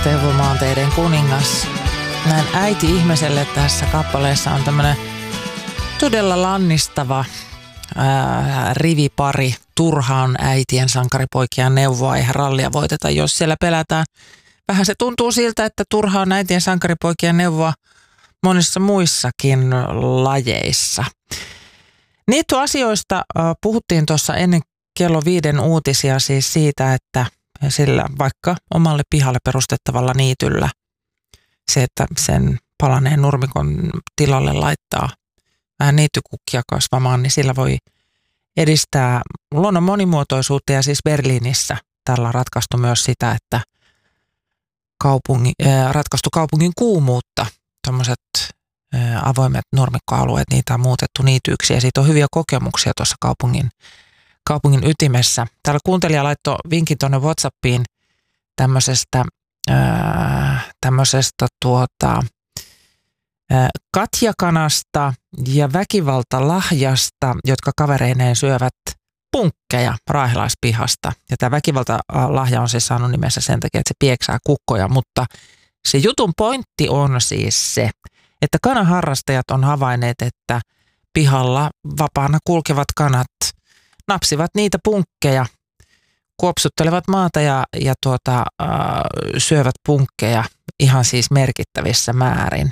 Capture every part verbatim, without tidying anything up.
Teuvomaanteiden kuningas. Näin äiti-ihmiselle tässä kappaleessa on tämmöinen todella lannistava ää, rivipari. Turha on äitien sankaripoikien neuvoa, eihän rallia voiteta, jos siellä pelätään. Vähän se tuntuu siltä, että turha on äitien sankaripoikien neuvoa monissa muissakin lajeissa. Niitty-asioista ää, puhuttiin tuossa ennen kello viiden uutisia siis siitä, että sillä vaikka omalle pihalle perustettavalla niityllä se, että sen palaneen nurmikon tilalle laittaa vähän niittykukkia kasvamaan, niin sillä voi edistää luonnon monimuotoisuutta. Ja siis Berliinissä tällä on ratkaistu myös sitä, että kaupungi, äh, ratkaistu kaupungin kuumuutta. Tuommoiset äh, avoimet nurmikkoalueet, niitä on muutettu niityiksi ja siitä on hyviä kokemuksia tuossa kaupungin kaupungin ytimessä. Täällä kuuntelija laittoi vinkin tuonne WhatsAppiin tämmöisestä, ää, tämmöisestä tuota, ää, katjakanasta ja väkivaltalahjasta, jotka kavereineen syövät punkkeja raahilaispihasta. Ja tämä väkivaltalahja on siis saanut nimensä sen takia, että se pieksää kukkoja, mutta se jutun pointti on siis se, että kanaharrastajat on havainneet, että pihalla vapaana kulkevat kanat napsivat niitä punkkeja, kuopsuttelevat maata ja, ja tuota, äh, syövät punkkeja ihan siis merkittävissä määrin.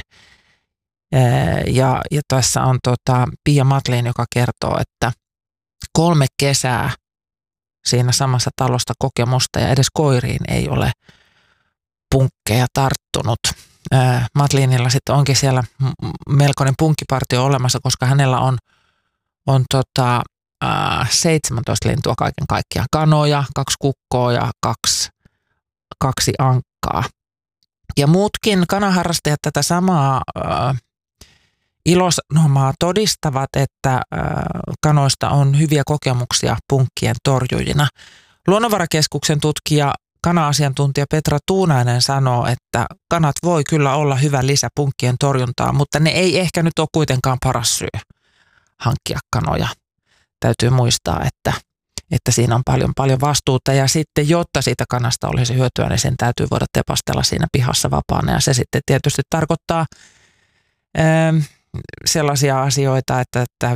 Äh, ja, ja tässä on tota, Pia Matlin, joka kertoo, että kolme kesää siinä samassa talosta kokemusta ja edes koiriin ei ole punkkeja tarttunut. Äh, Matlinilla sitten onkin siellä melkoinen punkkipartio olemassa, koska hänellä on, on tota, seitsemäntoista lintua kaiken kaikkiaan. Kanoja, kaksi kukkoa ja kaksi, kaksi ankkaa. Ja muutkin kanaharrastajat tätä samaa äh, ilosanomaa todistavat, että äh, kanoista on hyviä kokemuksia punkkien torjujina. Luonnonvarakeskuksen tutkija, kana-asiantuntija Petra Tuunainen sanoo, että kanat voi kyllä olla hyvä lisä punkkien torjuntaa, mutta ne ei ehkä nyt ole kuitenkaan paras syy hankkia kanoja. Täytyy muistaa, että, että siinä on paljon, paljon vastuuta ja sitten, jotta siitä kanasta olisi hyötyä, niin sen täytyy voida tepastella siinä pihassa vapaana. Ja se sitten tietysti tarkoittaa ää, sellaisia asioita, että